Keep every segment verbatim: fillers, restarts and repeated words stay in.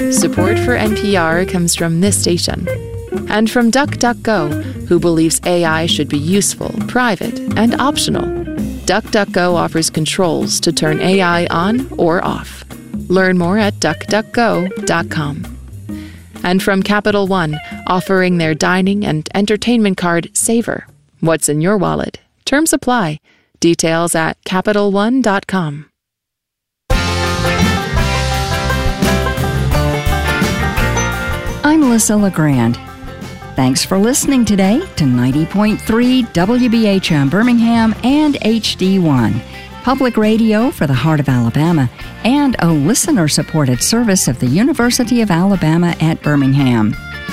Support for N P R comes from this station. And from DuckDuckGo, who believes A I should be useful, private, and optional. DuckDuckGo offers controls to turn A I on or off. Learn more at duck duck go dot com. And from Capital One, offering their dining and entertainment card, Savor. What's in your wallet? Terms apply. Details at capital one dot com. I'm Alyssa LeGrand. Thanks for listening today to ninety point three W B H M Birmingham and H D one, public radio for the heart of Alabama, and a listener-supported service of the University of Alabama at Birmingham.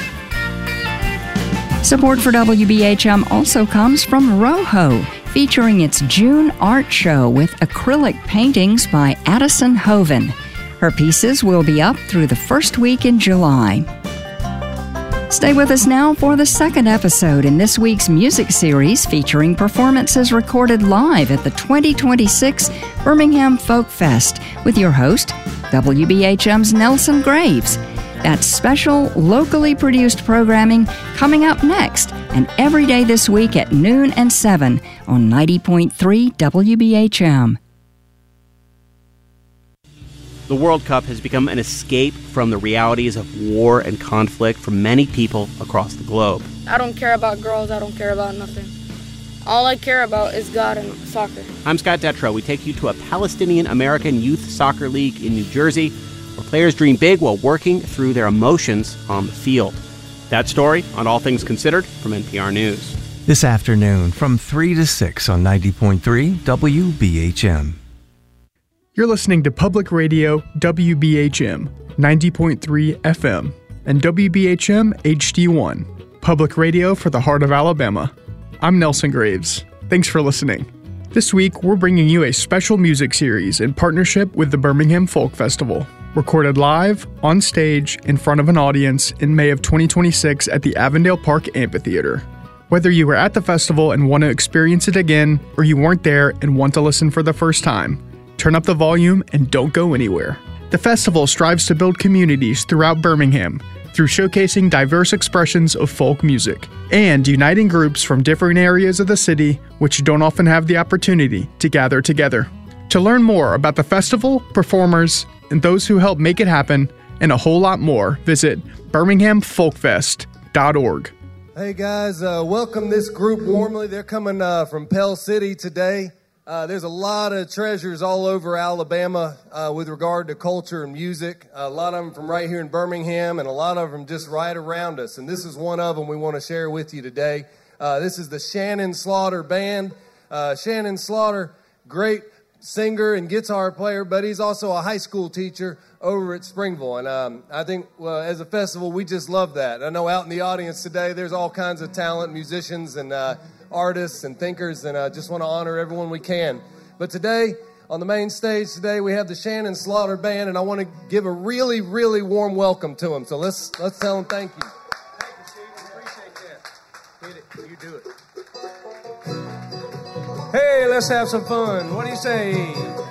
Support for W B H M also comes from Rojo, featuring its June art show with acrylic paintings by Addison Hoven. Her pieces will be up through the first week in July. Stay with us now for the second episode in this week's music series featuring performances recorded live at the twenty twenty-six Birmingham Folk Fest with your host, W B H M's Nelson Graves. That's special, locally produced programming coming up next and every day this week at noon and seven on ninety point three W B H M. The World Cup has become an escape from the realities of war and conflict for many people across the globe. I don't care about girls. I don't care about nothing. All I care about is God and soccer. I'm Scott Detrow. We take you to a Palestinian-American youth soccer league in New Jersey where players dream big while working through their emotions on the field. That story on All Things Considered from N P R News. This afternoon from three to six on ninety point three W B H M. You're listening to Public Radio W B H M ninety point three F M and W B H M H D one, public radio for the heart of Alabama. I'm Nelson Graves. Thanks for listening. This week, we're bringing you a special music series in partnership with the Birmingham Folk Festival, recorded live, on stage, in front of an audience in May of twenty twenty-six at the Avondale Park Amphitheater. Whether you were at the festival and want to experience it again, or you weren't there and want to listen for the first time, turn up the volume and don't go anywhere. The festival strives to build communities throughout Birmingham through showcasing diverse expressions of folk music and uniting groups from different areas of the city which don't often have the opportunity to gather together. To learn more about the festival, performers, and those who help make it happen, and a whole lot more, visit birmingham folk fest dot org. Hey guys, uh, welcome this group warmly. They're coming uh, from Pell City today. Uh, there's a lot of treasures all over Alabama uh, with regard to culture and music. Uh, a lot of them from right here in Birmingham and a lot of them just right around us. And this is one of them we want to share with you today. Uh, this is the Shannon Slaughter Band. Uh, Shannon Slaughter, great singer and guitar player, but he's also a high school teacher over at Springville. And um, I think well, as a festival, we just love that. I know out in the audience today, there's all kinds of talent, musicians, and uh, artists and thinkers, and I uh, just want to honor everyone we can. But today, on the main stage today, we have the Shannon Slaughter Band, and I want to give a really, really warm welcome to them. So let's let's tell them thank you. Thank you, Steve. Appreciate that. Hit it. You do it. Hey, let's have some fun. What do you say?